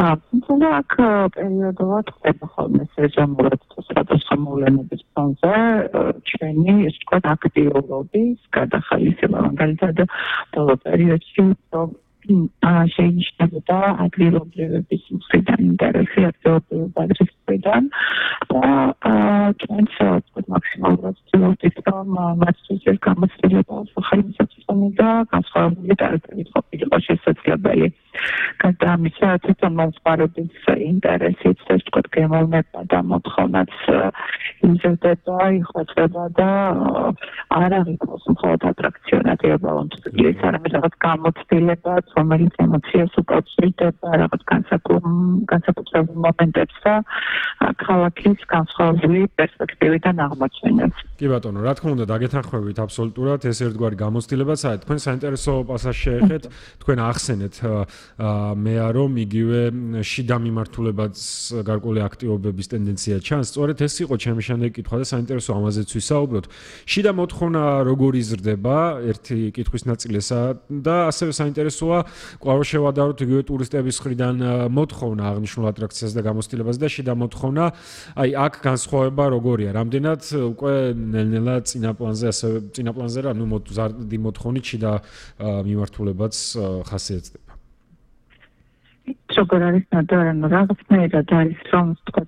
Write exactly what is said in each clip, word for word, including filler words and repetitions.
თუმცა აქ პერიოდულად ხდება ხოლმე სეზონურად სხვადასხვა მოვლენების ფონზე ჩვენი ეს თქვა აქტიურობის გადახალისება, მაგალითად ბოლო პერიოდში შეინიშნებოდა ადგილობრივების მხრიდან ინტერესი, ადგილობრივების მხრიდან და ჩვენც მაქსიმალურად ვცდილობთ, რომ მათთვის ეს გამოცდილება სახელმწიფოსანი და განსხვავებული ტარიფებით ყოფილიყო შესაძლებელი. Κατά ამისა, თვითონ მომხმარების ინტერესიც, ეს თქვა გემოვნება და მოთხოვნაც იზრდება, იხვეწება და არ აღიქვას მხოლოდ ატრაქციონად ებალონტის, არამედ რაღაც გამოცდილებაც, რომელიც ემოციას უკავშირდება, რაღაც განსაკუთრებულ მომენტებს და ქალაქის განსხვავებული პერსპექტივიდან აღმოჩენებს. კი ბატონო, რა თქმა უნდა, დაგეთანხმებით აბსოლუტურად, ეს ერთგვარი გამოცდილებაც არის. თქვენ საინტერესო პასაჟს შეეხეთ, თქვენ ახსენეთ მე რომ იგივე შიდა მიმართულებაც გარკვეული აქტივობების ტენდენცია ჩანს. სწორედ ეს იყო ჩემი შემდეგი კითხვა და საინტერესო ამაზეც ვისაუბროთ. შიდა მოთხოვნა როგორ იზრდება, ერთი კითხვის ნაწილი ესა და ასევე საინტერესოა კვლავ შევადაროთ იგივე ტურისტების მხრიდან მოთხოვნა აღნიშნულ ატრაქციას და გამოცდილებას და შიდა მოთხოვნა, აი აქ განსხვავება როგორია? რამდენად უკვე ნელ-ნელა წინა პლანზე ასევე წინა პლანზე რა, ნუ ზარდი მოთხოვნით შიდა მიმართულებაც ხასიათდება. როგორ არის ნადარან რაღაცნაირად არის რომ თქვა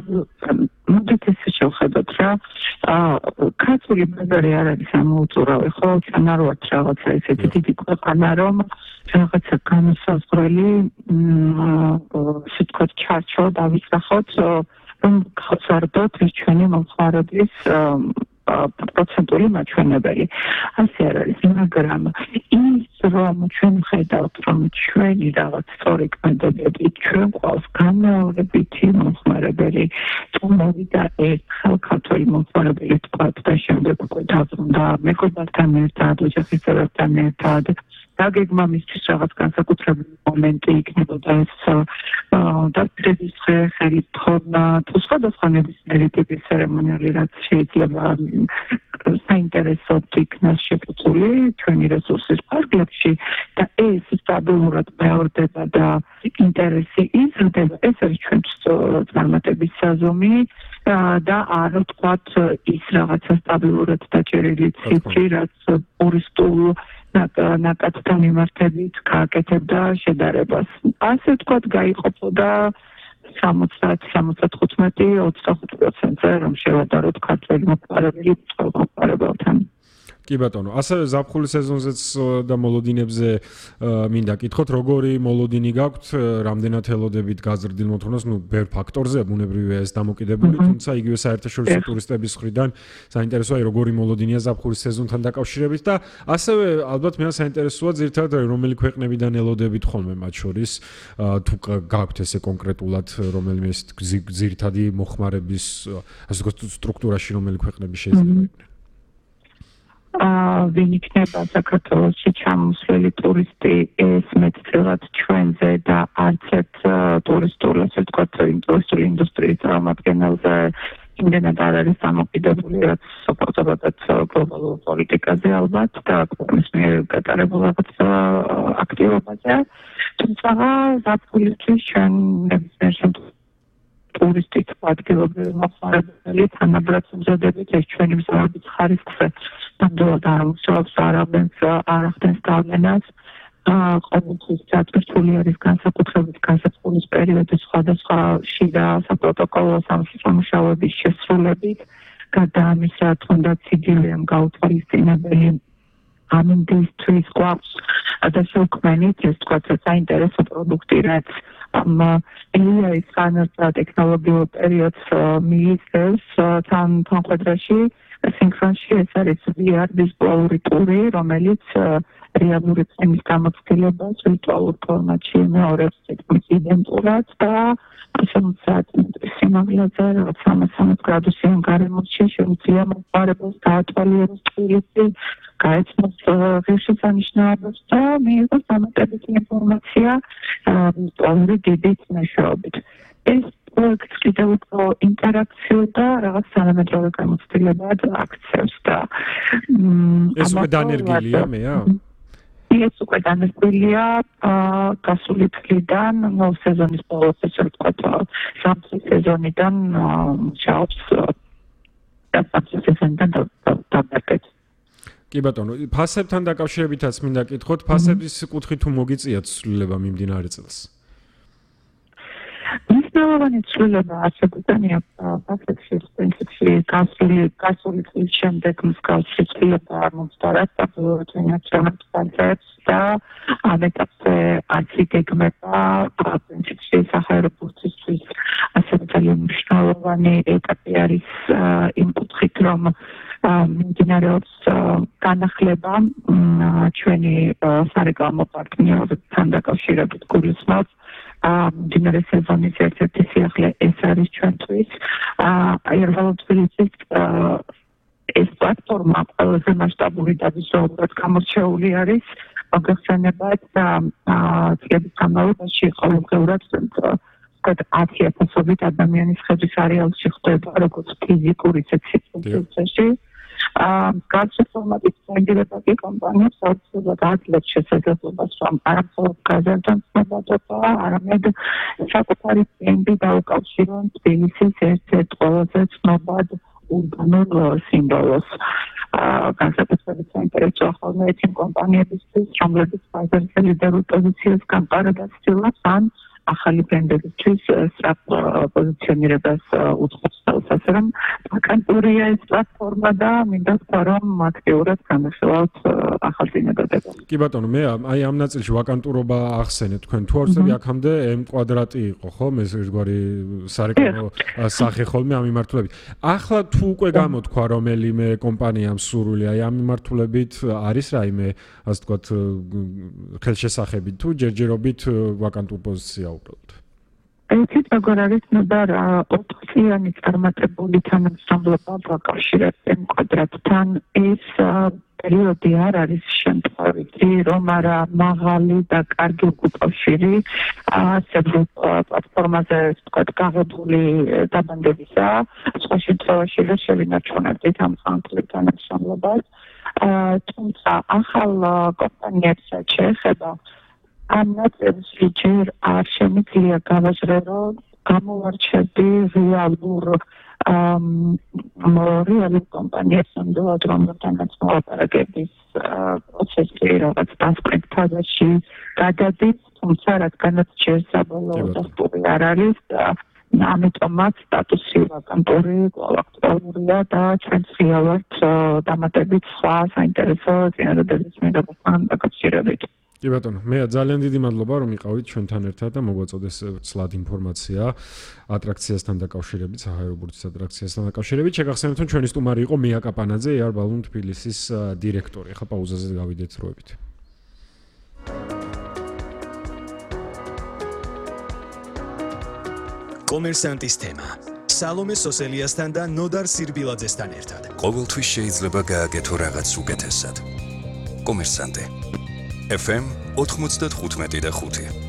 მოდით ესე შევხედოთ რა ქართული ბაზარი არ არის ამოუწურავი ხო ჩვენ არ ვართ რაღაცა ესეთი დიდი ქვეყანა რომ რაღაცა განსაზღვრელი ისე თქვა ჩარჩო დავისახოთ რომ ხსარდოთ ეს ჩვენი მომხმარების პროცენტული მაჩვენებელი. ასე არ არის, მაგრამ ის რომ ჩვენ ხედავთ რომ ჩვენი რაღაც სწორი კმედობები ჩვენ ყავს განმეორებითი მომხმარებელი თუ მოვიდა ერთხელ ქართული მომხმარებელი თქვათ და შემდეგ უკვე დაბრუნდა მეგობრებთან ერთად, ოჯახისთან ერთად დაგეგმა მისთვის რაღაც განსაკუთრებული მომენტი იქნებოდა ეს დაწესების ხელი თხოვნა თუ სხვადასხვა ნებისმიერი ტიპის ცერემონიალი რაც შეიძლება საინტერესოდ იქნას შეფუთული ჩვენი რესურსის ფარგლებში და ეს სტაბილურად მეორდება და ინტერესი იზრდება, ეს არის ჩვენთვის წარმატების საზომი და არ ვთქვათ ის რაღაცა სტაბილურად დაჭერილი ციფრი, რაც ტურისტულ ნაკადთან მიმართებით გააკეთებდა შედარებას. ასე ვთქვათ, გაიყოფოდა სამოცდაათ სამოცდახუთმეტი ოცდახუთი პროცენტზე რომ შევადაროთ ქართველი მომხმარებელი მომხმარებელთან. კი ბატონო, ასევე ზაფხულის სეზონზეც და მოლოდინებზე მინდა კითხოთ, როგორი მოლოდინი გაქვთ, რამდენად ელოდებით გაზრდილ მოთხოვნას, ნუ ბევრ ფაქტორზე, ბუნებრივია ეს დამოკიდებული, თუმცა იგივე საერთაშორისო ტურისტების მხრიდან საინტერესოა, როგორი მოლოდინია ზაფხულის სეზონთან დაკავშირებით და ასევე ალბათ მე საინტერესოა ძირითადად რომელი ქვეყნებიდან ელოდებით ხოლმე მათ შორის, თუ გაქვთ ესე კონკრეტულად რომელიმე ძირითადი მოხმარების, ასე ვთქვათ, სტრუქტურაში რომელი ქვეყნები შეიძლება იყვნენ. ვინ იქნება საქართველოში ჩამოსვლელი ტურისტი ეს მეტწილად ჩვენზე და არც ერთ ტურისტულ, ასე ვთქვათ, ტურისტული ინდუსტრიის წარმომადგენელზე იმდენად არ არის დამოკიდებული, რაც საპროტებადაც გლობალურ პოლიტიკაზე ალბათ და ქვეყნის მიერ გატარებულ რაღაც აქტივობაზე. თუმცა ზაფხულისთვის ჩვენ ნებისმიერ შემთხვევაში ტურისტით ადგილობრივი მომხმარებელი თანაბრად ვმზადებით ეს ჩვენი მზადების ხარისხზე ნამდვილად არ მოსწავლებს არავენს არ ახდენს გავლენას ყოველთვის რთული არის განსაკუთრებით განსაზღვრის პერიოდის სხვადასხვა შიდა საპროტოკოლო სამუშაოების შესრულებით გარდა ამისა თუნდაც იგივეა გაუთვალისწინებელი ამინდისტრის გვაქვს და შეუქმნით ეს თქვათ საინტერესო პროდუქტი რაც ამ ეიაის განაცხადა ტექნოლოგიურ პერიოდს მიიწევს თან თანხმდროში სინქრონში ეს არის ვი არ ვიზუალური ტური რომელიც რეალური წემის გამოცდილებას ვირტუალურ ფორმატში მეორებს თითქმის იდენტურად და სამოცდაათ მეტრის სიმაღლეზე რაღაც სამოცდაათ გრადუსიან გარემოში შეუძლია მომხმარებელს გაათვალიეროს ტურისტი გაეცნოს ღირსშესანიშნაობებს და მიიღოს დამატებითი ინფორმაცია ვირტუალური დიდით მეშვეობით. ეს პროექტი კიდევ უფრო ინტერაქციო და რაღაც თანამედროვე გამოცდილებად აქცევს და ეს უკვე დანერგილია მეა? ეს უკვე განსხვავებულია გასული წლიდან, ნუ სეზონის ბოლოს ესე ვთქვათ, სამწლის სეზონიდან მუშაობს და სამწლის სეზონიდან დავდარგეთ. კი ბატონო, ფასებთან დაკავშირებითაც მინდა კითხოთ, ფასების კუთხით თუ მოგიწიათ ცვლილება მიმდინარე წელს? მნიშვნელოვანი ცვლილება არსებობდანია ფასებში, პრინციპში გასული გასული წლის შემდეგ მსგავსი ცვლილება არ მომხდარა საბოლოოდ ჩამოწევს და ამ ეტაპზე არც იგეგმება პრინციპში საჰაერო ბურთისთვის ასევე ძალიან მნიშვნელოვანი ეტაპი არის იმ კუთხით, რომ მიმდინარეობს განახლება ჩვენი სარეკლამო პარტნიორებთან დაკავშირებით გულისხმობს მიმდინარე სეზონის ერთ-ერთი სიახლე ეს არის ჩვენთვის. აეროპორტ თბილისის ეს პლატფორმა ყველაზე მასშტაბური და ვიზუალურად გამორჩეული არის. მოგხსენებათ და წლების განმავლობაში ყოველდღიურად ათი ათასობით ადამიანის ხედვის არეალში ხდება როგორც ფიზიკური, ისე ციფრულ მსგავსი ფორმატის მოგებადი კომპანიებს აუცილებლად აძლევს შესაძლებლობას, რომ არა მხოლოდ გაზარდონ ცნობადობა, არამედ საკუთარი ბრენდი დაუკავშირონ თბილისის ერთ-ერთ ყველაზე ცნობად ურბანულ სიმბოლოს. განსაკუთრებით საინტერესოა ხოლმე იმ კომპანიებისთვის, რომლებიც ბაზარზე ლიდერულ პოზიციას გამყარებას ცდილობს, ან ახალი ბრენდებისთვის სწრაფ პოზიციონირებას უწყობს თავს, ასე რომ ვაკანტურია ეს პლატფორმა და მინდა ვთქვა, რომ აქტიურად განახილავთ ახალ წინადადებას. კი ბატონო, მე აი ამ ნაწილში ვაკანტურობა ახსენეთ თქვენ თუ არსები აქამდე M კვადრატი იყო, ხო? მე ერთგვარი სარეკლამო სახე ხოლმე ამ მიმართულებით. ახლა თუ უკვე გამოთქვა რომელიმე კომპანიამ სურვილი აი ამ მიმართულებით არის რაიმე, ასე ვთქვათ, ხელშესახებით თუ ჯერჯერობით ვაკანტურ პოზიცია უბრალოდ. ეთით როგორ არის ნოდარ ოთხწლიანი წარმატებული თანამშრომლობა დაკავშირებით M კვადრატთან ეს პერიოდი არ არის შემთხვევითი, რომ არა მაღალი და კარგი უკავშირი ასე პლატფორმაზე ვთქვათ გაღებული დაბანდებისა, სხვა შემთხვევაში ვერ შევინარჩუნებდით ამ ხანძლებ თანამშრომლობას. თუმცა ახალ კომპანიებსაც შეეხება ამ ნაწილში ჯერ არ შემიძლია გავაჟღერო გამოვარჩები რეალურ რეალურ კომპანიებს ნამდვილად რომელთანაც მოლაპარაკების პროცესი რაღაც დასკვნითობაში გადადის, თუმცა რადგანაც ჯერ საბოლოო დასტური არ არის ამიტომაც სტატუსი ვაკანტური აქტუალურია და ჩვენც რეალურად დამატებით სხვა საინტერესო წინადადების მიღებასთან დაკავშირებით. კი ბატონო, მე ძალიან დიდი მადლობა რომ იყავით ჩვენთან ერთად და მოგვაწოდეს ცლად ინფორმაცია ატრაქციასთან დაკავშირებით, საჰაერო ბურთის ატრაქციასთან დაკავშირებით. შეგახსენებთ რომ ჩვენი სტუმარი იყო მია კაპანაძე, Air Balloon თბილისის დირექტორი. ახლა პაუზაზე გავიდეთ როებით. კომერსანტის თემა. სალომე სოსელიასთან და ნოდარ სირბილაძესთან ერთად. ყოველთვის შეიძლება გააკეთო რაღაც უკეთესად. კომერსანტე. F M ოთხმოცდათხუთმეტი და ხუთი